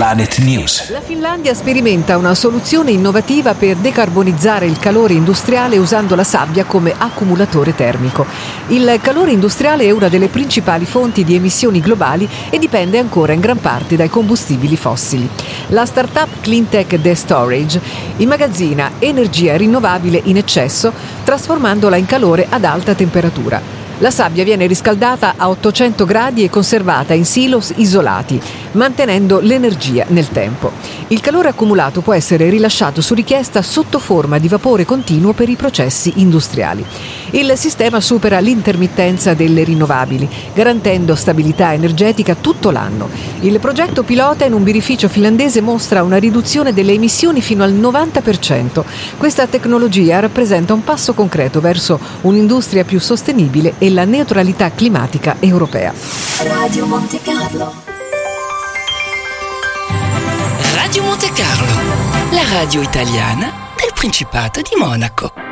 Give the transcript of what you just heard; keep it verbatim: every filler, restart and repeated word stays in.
Planet News. La Finlandia sperimenta una soluzione innovativa per decarbonizzare il calore industriale usando la sabbia come accumulatore termico. Il calore industriale è una delle principali fonti di emissioni globali e dipende ancora in gran parte dai combustibili fossili. La startup Cleantech The Storage immagazzina energia rinnovabile in eccesso, trasformandola in calore ad alta temperatura. La sabbia viene riscaldata a ottocento gradi e conservata in silos isolati, mantenendo l'energia nel tempo. Il calore accumulato può essere rilasciato su richiesta sotto forma di vapore continuo per i processi industriali. Il sistema supera l'intermittenza delle rinnovabili, garantendo stabilità energetica tutto l'anno. Il progetto pilota in un birrificio finlandese mostra una riduzione delle emissioni fino al novanta per cento. Questa tecnologia rappresenta un passo concreto verso un'industria più sostenibile e la neutralità climatica europea. Radio Monte Carlo. Radio Monte Carlo, la radio italiana del Principato di Monaco.